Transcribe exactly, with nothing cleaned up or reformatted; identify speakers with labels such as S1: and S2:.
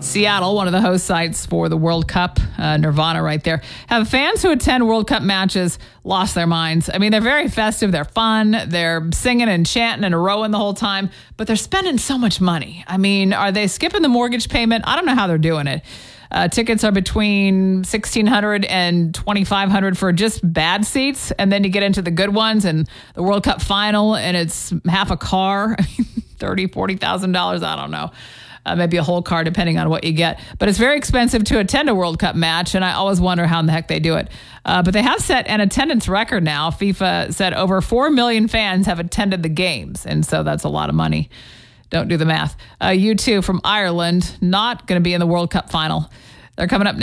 S1: Seattle, one of the host sites for the World Cup, uh, Nirvana right there, have fans who attend World Cup matches lost their minds. I mean, they're very festive. They're fun. They're singing and chanting and rowing the whole time, but they're spending so much money. I mean, are they skipping the mortgage payment? I don't know how they're doing it. Uh, tickets are between sixteen hundred dollars and twenty-five hundred dollars for just bad seats. And then you get into the good ones and the World Cup final, and it's half a car, thirty thousand dollars, forty thousand dollars. I don't know. Uh, maybe a whole car, depending on what you get. But it's very expensive to attend a World Cup match, and I always wonder how in the heck they do it. Uh, but they have set an attendance record now. FIFA said over four million fans have attended the games, and so that's a lot of money. Don't do the math. Uh, U two from Ireland, not going to be in the World Cup final. They're coming up next.